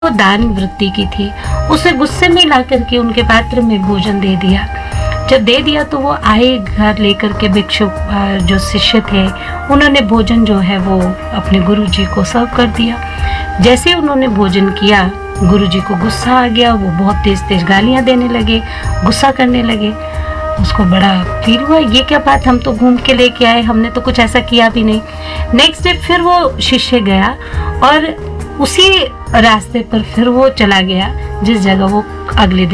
वो दान वृत्ति की थी, उसे गुस्से में ला करके उनके पात्र में भोजन दे दिया। जब दे दिया तो वो आए घर लेकर के भिक्षु जो शिष्य थे, उन्होंने भोजन जो है वो अपने गुरुजी को सर्व कर दिया। जैसे ही उन्होंने भोजन किया, गुरुजी को गुस्सा आ गया, वो बहुत तेज तेज गालियां देने लगे, गुस्सा करने लगे। उसको बड़ा फील हुआ, ये क्या बात, हम तो घूम के लेके आए, हमने तो कुछ ऐसा किया भी नहीं। नेक्स्ट डे फिर वो शिष्य गया और उसी रास्ते पर फिर वो चला गया जिस जगह वो अगले दिन